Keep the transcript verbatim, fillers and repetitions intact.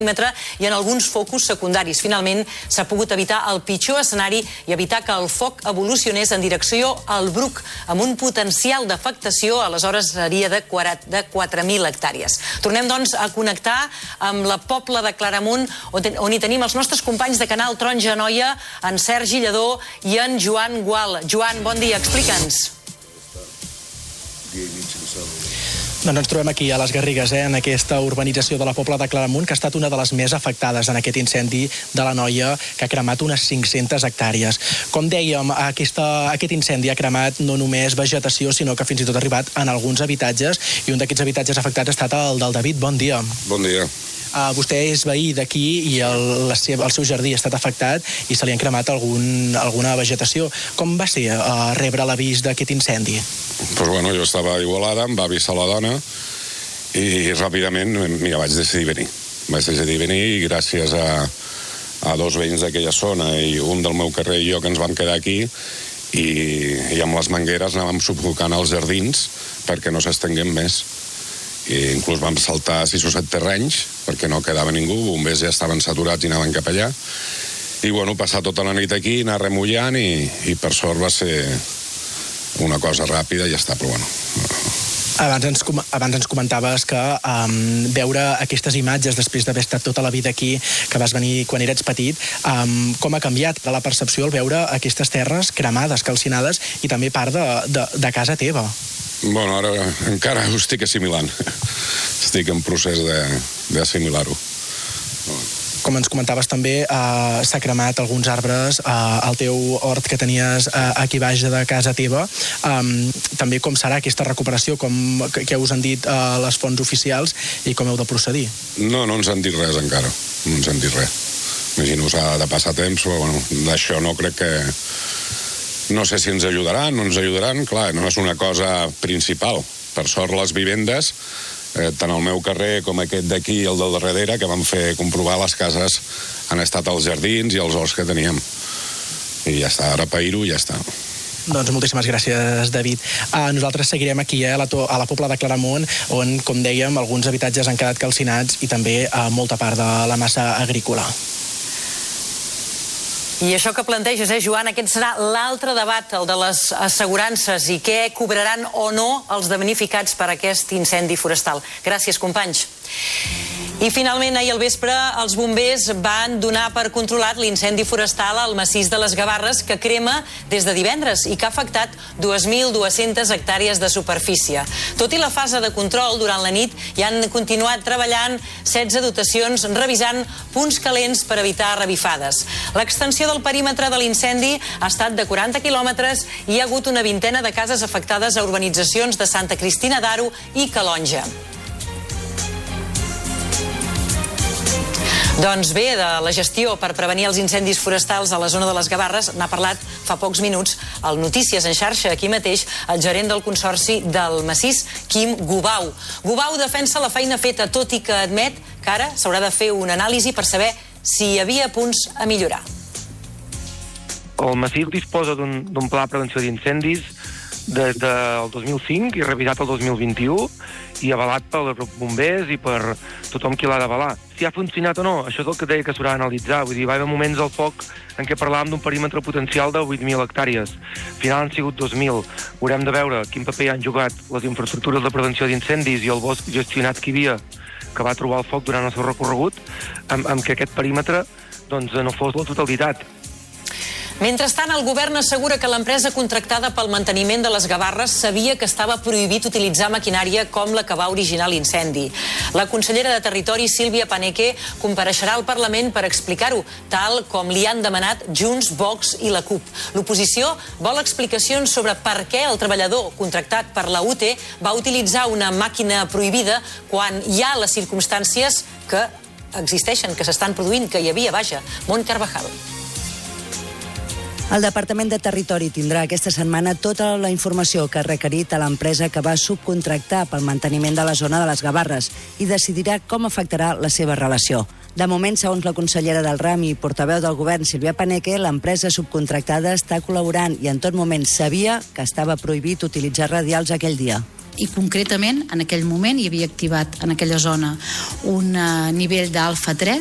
i en alguns focus secundaris. Finalment, s'ha pogut evitar el pitjor escenari i evitar que el foc evolucionés en direcció al Bruc, amb un potencial d'afectació, aleshores seria de quatre mil hectàrees. Tornem, doncs, a connectar amb la Pobla de Claramunt, on hi tenim els nostres companys de Canal Taronja Anoia, en Sergi Lledó i en Joan Gual. Joan, bon dia, explica'ns. Doncs ens trobem aquí a les Garrigues, eh, en aquesta urbanització de la Pobla de Claramunt, que ha estat una de les més afectades en aquest incendi de l'Anoia, que ha cremat unes cinc-centes hectàrees. Com dèiem, aquesta, aquest incendi ha cremat no només vegetació, sinó que fins i tot ha arribat en alguns habitatges, i un d'aquests habitatges afectats ha estat el del David. Bon dia. Bon dia. Uh, vostè és veí d'aquí i el, la seva, el seu jardí ha estat afectat i se li han cremat algun, alguna vegetació. Com va ser uh, rebre l'avís d'aquest incendi? Pues bueno, jo estava a Igualada, em va avisar la dona i ràpidament mira, vaig decidir venir. Vaig decidir venir i gràcies a, a dos veïns d'aquella zona i un del meu carrer i jo que ens vam quedar aquí i, i amb les mangueres anàvem sufocant els jardins perquè no s'estenguem més. I inclús vam saltar sis o set terrenys perquè no quedava ningú, bombers ja estaven saturats i anaven cap allà. I bueno, passar tota la nit aquí, anar remullant i, i per sort va ser una cosa ràpida i ja està, però bueno. Abans ens, abans ens comentaves que um, veure aquestes imatges després d'haver estat tota la vida aquí, que vas venir quan eres petit, um, com ha canviat la percepció al veure aquestes terres cremades, calcinades i també part de, de, de casa teva? Bueno, ara encara ho estic assimilant. Estic en procés d'assimilar-ho. Com ens comentaves també, eh, s'ha cremat alguns arbres eh, al teu hort que tenies eh, aquí baix de casa teva. Um, també com serà aquesta recuperació, com, què us han dit eh, les fonts oficials i com heu de procedir? No, no ens han dit res encara. No ens han dit res. Imagino que s'ha de passar temps, però bueno, d'això no crec que... No sé si ens ajudaran, no ens ajudaran. Clar, no és una cosa principal. Per sort, les vivendes, eh, tant el meu carrer com aquest d'aquí i el del darrere, que vam fer comprovar les cases, han estat als jardins i als horts que teníem. I ja està, ara pair-ho i ja està. Doncs moltíssimes gràcies, David. Uh, nosaltres seguirem aquí eh, a, la a la Pobla de Claramunt, on, com dèiem, alguns habitatges han quedat calcinats i també uh, molta part de la massa agrícola. I això que planteges, eh, Joan, aquest serà l'altre debat, el de les assegurances i què cobraran o no els damnificats per aquest incendi forestal. Gràcies, companys. I finalment, ahir al vespre, els bombers van donar per controlat l'incendi forestal al massís de les Gavarres, que crema des de divendres i que ha afectat dues mil dues-centes hectàrees de superfície. Tot i la fase de control, durant la nit hi han continuat treballant setze dotacions revisant punts calents per evitar revifades. L'extensió del perímetre de l'incendi ha estat de quaranta quilòmetres i hi ha hagut una vintena de cases afectades a urbanitzacions de Santa Cristina d'Aro i Calonja. Doncs bé, de la gestió per prevenir els incendis forestals a la zona de les Gavarres n'ha parlat fa pocs minuts al Notícies en xarxa, aquí mateix, el gerent del Consorci del Massís, Quim Gubau. Gubau defensa la feina feta, tot i que admet que ara s'haurà de fer una anàlisi per saber si hi havia punts a millorar. El massís disposa d'un pla de prevenció d'incendis des del dos mil cinc i revisat el dos mil vint-i-u i avalat pels bombers i per tothom qui l'ha d'avalar. Si ha funcionat o no, això és el que deia que s'haurà d'analitzar. Vull dir, va haver moments al foc en què parlàvem d'un perímetre potencial de vuit mil hectàrees. Al final han sigut dos mil. Haurem de veure quin paper han jugat les infraestructures de prevenció d'incendis i el bosc gestionat que hi havia, que va trobar el foc durant el seu recorregut, amb, amb que aquest perímetre doncs, no fos la totalitat. Mentrestant, el govern assegura que l'empresa contractada pel manteniment de les Gavarres sabia que estava prohibit utilitzar maquinària com la que va originar l'incendi. La consellera de Territori, Sílvia Paneque, compareixerà al Parlament per explicar-ho, tal com li han demanat Junts, Vox i la CUP. L'oposició vol explicacions sobre per què el treballador contractat per la U T va utilitzar una màquina prohibida quan hi ha les circumstàncies que existeixen, que s'estan produint, que hi havia, vaja. Mont Carvajal. El Departament de Territori tindrà aquesta setmana tota la informació que ha requerit a l'empresa que va subcontractar pel manteniment de la zona de les Gavarres i decidirà com afectarà la seva relació. De moment, segons la consellera del ram i portaveu del govern, Sílvia Paneque, l'empresa subcontractada està col·laborant i en tot moment sabia que estava prohibit utilitzar radials aquell dia. i concretament en aquell moment hi havia activat en aquella zona un uh, nivell d'alfa tres